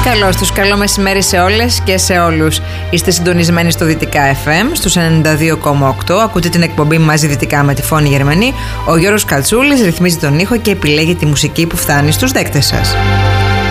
Καλώς τους, καλό μεσημέρι σε όλες και σε όλους. Είστε συντονισμένοι στο Δυτικά FM, στους 92,8. Ακούτε την εκπομπή Μαζί Δυτικά με τη Φώνη Γερμανή. Ο Γιώργος Κατσούλης ρυθμίζει τον ήχο και επιλέγει τη μουσική που φτάνει στους δέκτες σας.